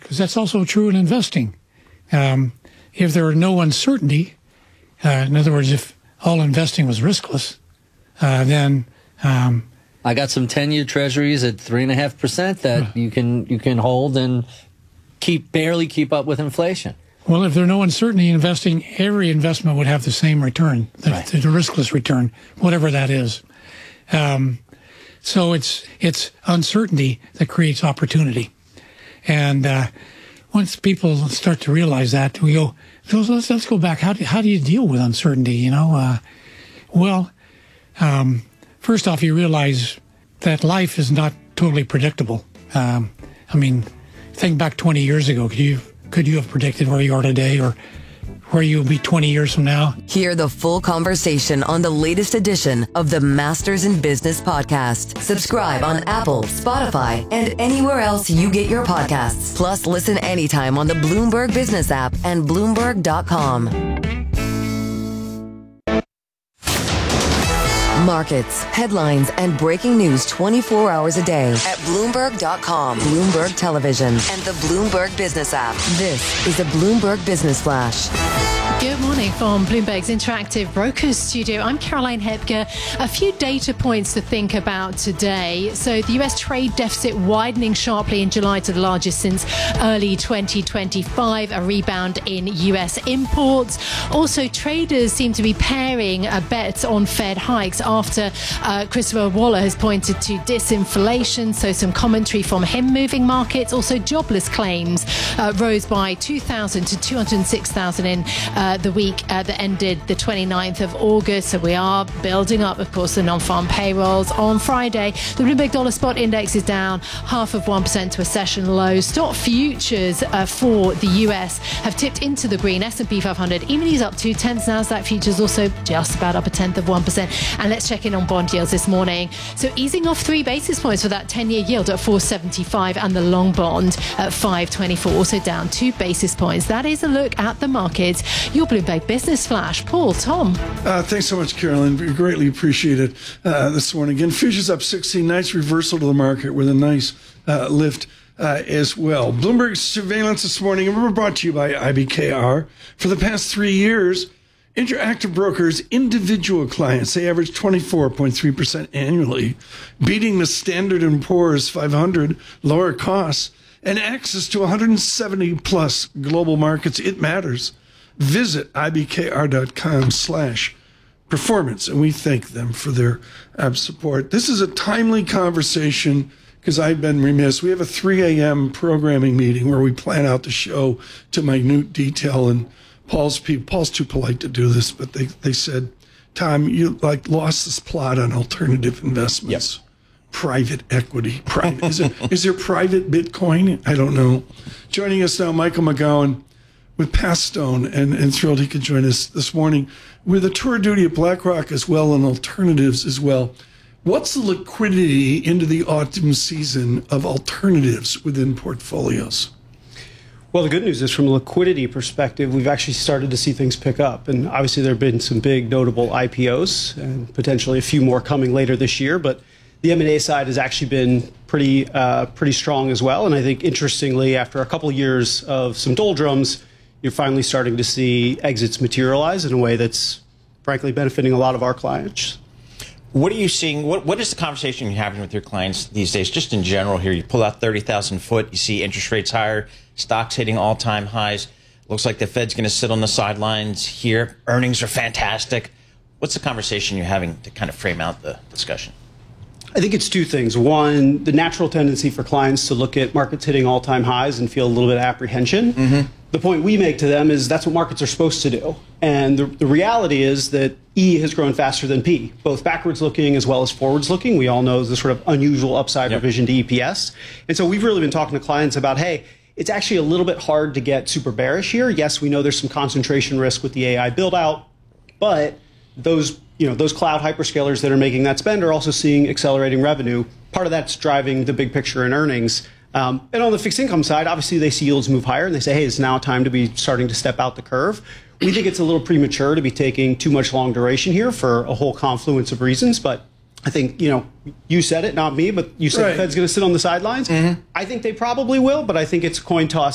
because that's also true in investing. If there were no uncertainty, in other words, if all investing was riskless, then I got some 10-year treasuries at 3.5% that you can hold and barely keep up with inflation. Well, if there's no uncertainty in investing, every investment would have the same return, the riskless return, whatever that is. So it's uncertainty that creates opportunity. And once people start to realize that, we go, let's go back. How do you deal with uncertainty? First off, you realize that life is not totally predictable. Think back 20 years ago. Could you have predicted where you are today or where you'll be 20 years from now? Hear the full conversation on the latest edition of the Masters in Business podcast. Subscribe on Apple, Spotify, and anywhere else you get your podcasts. Plus, listen anytime on the Bloomberg Business app and Bloomberg.com. Markets, headlines, and breaking news 24 hours a day at Bloomberg.com, Bloomberg Television, and the Bloomberg Business app. This is the Bloomberg Business Flash. Good morning from Bloomberg's Interactive Brokers Studio. I'm Caroline Hepker. A few data points to think about today. So the U.S. trade deficit widening sharply in July to the largest since early 2025, a rebound in U.S. imports. Also, traders seem to be paring bets on Fed hikes after Christopher Waller has pointed to disinflation. So some commentary from him moving markets. Also, jobless claims rose by 2,000 to 206,000 in the week that ended the 29th of August. So we are building up, of course, the non-farm payrolls. On Friday, the Bloomberg Dollar Spot Index is down 0.5% to a session low. Stock futures for the US have tipped into the green. S&P 500 E-minis up 0.2. Nasdaq futures also just about up 0.1%. And let's check in on bond yields this morning. So easing off 3 basis points for that 10-year yield at 4.75 and the long bond at 5.24, also down 2 basis points. That is a look at the markets. Your Bloomberg Business Flash. Paul, Tom. Thanks so much, Carolyn. We greatly appreciate it this morning. Again, futures up 16. Nice reversal to the market with a nice lift as well. Bloomberg surveillance this morning, and we're brought to you by IBKR. For the past 3 years, Interactive Brokers' individual clients, they average 24.3% annually, beating the Standard & Poor's 500, lower costs, and access to 170-plus global markets. It matters. Visit ibkr.com/performance, and we thank them for their support. This is a timely conversation because I've been remiss. We have a 3 a.m. programming meeting where we plan out the show to minute detail, and Paul's too polite to do this, but they said, Tom, you lost this plot on alternative investments. Yep. Private equity. Is there private Bitcoin? I don't know. Joining us now, Michael McGowan with Pastone, and thrilled he could join us this morning with a tour duty at BlackRock as well and alternatives as well. What's the liquidity into the autumn season of alternatives within portfolios? Well, the good news is from a liquidity perspective, we've actually started to see things pick up. And obviously there have been some big notable IPOs and potentially a few more coming later this year. But the M&A side has actually been pretty strong as well. And I think, interestingly, after a couple of years of some doldrums, you're finally starting to see exits materialize in a way that's, frankly, benefiting a lot of our clients. What are you seeing? What is the conversation you're having with your clients these days, just in general here? You pull out 30,000 foot, you see interest rates higher, stocks hitting all-time highs. Looks like the Fed's going to sit on the sidelines here. Earnings are fantastic. What's the conversation you're having to kind of frame out the discussion? I think it's two things. One, the natural tendency for clients to look at markets hitting all-time highs and feel a little bit of apprehension. Mm-hmm. The point we make to them is that's what markets are supposed to do. And the reality is that E has grown faster than P, both backwards looking as well as forwards looking. We all know the sort of unusual upside revision to EPS. And so we've really been talking to clients about, hey, it's actually a little bit hard to get super bearish here. Yes, we know there's some concentration risk with the AI build out, but those cloud hyperscalers that are making that spend are also seeing accelerating revenue. Part of that's driving the big picture in earnings. And on the fixed income side, obviously they see yields move higher and they say, hey, it's now time to be starting to step out the curve. We think it's a little premature to be taking too much long duration here for a whole confluence of reasons. But I think, you said it, not me, but you said the Fed's going to sit on the sidelines. Mm-hmm. I think they probably will, but I think it's a coin toss